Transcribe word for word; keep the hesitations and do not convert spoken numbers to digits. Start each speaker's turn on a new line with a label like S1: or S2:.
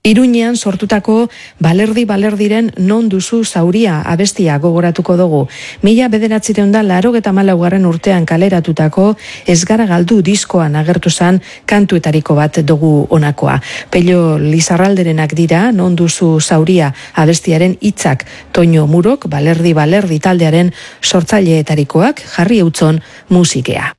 S1: Iruñean sortutako balerdi balerdiren non duzu zauria abestia gogoratuko dugu. Mila bederatzireun da laurogeita hamalaugarren urtean kaleratutako Ez gara galdu diskoan agertu zan kantuetariko bat dugu honakoa. Pello Lizarralderenak dira non duzu zauria abestiaren hitzak. Toño Murok balerdi balerdi taldearen sortzaileetarikoak jarri eutzon musikea.